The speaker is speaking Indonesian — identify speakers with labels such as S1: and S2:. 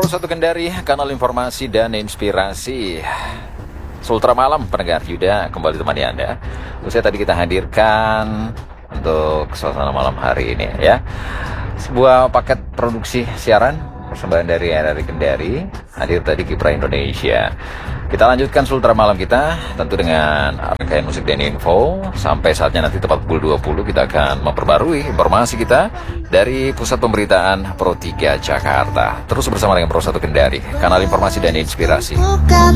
S1: Pro 1 Kendari, kanal informasi dan inspirasi. Sultra Malam, pendengar Yuda kembali temani Anda. Usai tadi kita hadirkan untuk suasana malam hari ini ya, sebuah paket produksi siaran persembahan dari RRI Kendari, hadir tadi Kiprah Indonesia. Kita lanjutkan Sultra Malam kita tentu dengan rangkaian musik dan info. Sampai saatnya nanti tepat pukul 20 kita akan memperbarui informasi kita dari Pusat Pemberitaan Pro 3 Jakarta. Terus bersama dengan Pro 1 Kendari, kanal informasi dan inspirasi.
S2: Bukan